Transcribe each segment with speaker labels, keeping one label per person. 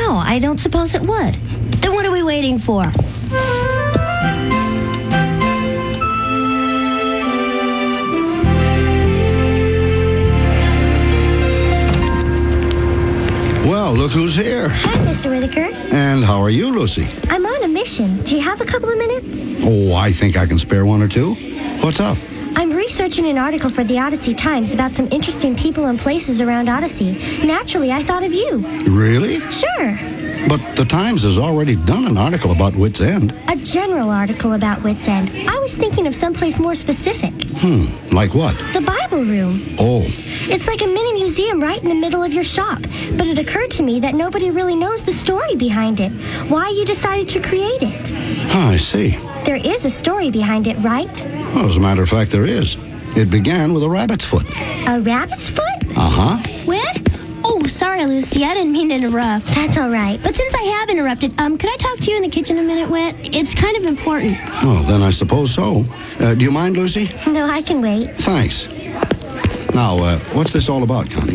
Speaker 1: No, I don't suppose it would. Then what are we waiting for?
Speaker 2: Well, look who's here.
Speaker 3: Hi, Mr. Whitaker.
Speaker 2: And how are you, Lucy?
Speaker 3: I'm on a mission. Do you have a couple of minutes?
Speaker 2: Oh, I think I can spare one or two. What's up?
Speaker 3: I'm researching an article for the Odyssey Times about some interesting people and places around Odyssey. Naturally, I thought of you.
Speaker 2: Really?
Speaker 3: Sure.
Speaker 2: But the Times has already done an article about Wits End.
Speaker 3: A general article about Wits End. I was thinking of someplace more specific.
Speaker 2: Like what?
Speaker 3: The Bible Room.
Speaker 2: Oh,
Speaker 3: It's like a mini museum right in the middle of your shop. But it occurred to me that nobody really knows the story behind it. Why you decided to create it.
Speaker 2: I see.
Speaker 3: There is a story behind it, right?
Speaker 2: Well, as a matter of fact, there is. It began with a rabbit's foot.
Speaker 3: A rabbit's foot?
Speaker 2: Uh-huh.
Speaker 1: Whit? Oh, sorry, Lucy. I didn't mean to interrupt.
Speaker 3: That's all right.
Speaker 1: But since I have interrupted, could I talk to you in the kitchen a minute, Whit? It's kind of important.
Speaker 2: Oh, then I suppose so. Do you mind, Lucy?
Speaker 3: No, I can wait.
Speaker 2: Thanks. Now, what's this all about, Connie?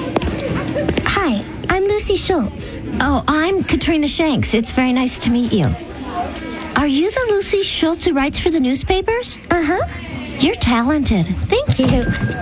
Speaker 3: Hi, I'm Lucy Schultz.
Speaker 1: Oh, I'm Katrina Shanks. It's very nice to meet you. Are you the Lucy Schultz who writes for the newspapers?
Speaker 3: Uh-huh.
Speaker 1: You're talented.
Speaker 3: Thank you.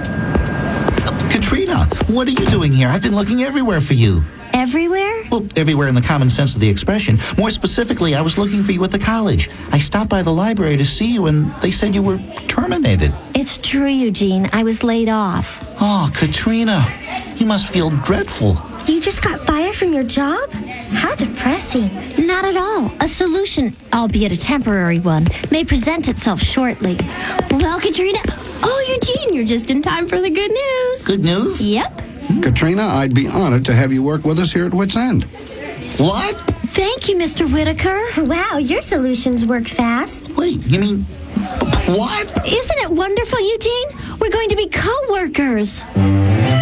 Speaker 4: Katrina, what are you doing here? I've been looking everywhere for you.
Speaker 1: Everywhere?
Speaker 4: Well, everywhere in the common sense of the expression. More specifically, I was looking for you at the college. I stopped by the library to see you, and they said you were terminated.
Speaker 1: It's true, Eugene. I was laid off.
Speaker 4: Oh, Katrina, you must feel dreadful.
Speaker 3: You just got fired from your job? How depressing.
Speaker 1: Not at all. A solution, albeit a temporary one, may present itself shortly. Well, Katrina... Oh, Eugene, you're just in time for the good news.
Speaker 4: Good news?
Speaker 1: Yep.
Speaker 2: Katrina, I'd be honored to have you work with us here at Wits End.
Speaker 4: What?
Speaker 1: Thank you, Mr. Whitaker.
Speaker 3: Wow, your solutions work fast.
Speaker 4: Wait, you mean... What?
Speaker 1: Isn't it wonderful, Eugene? We're going to be co-workers.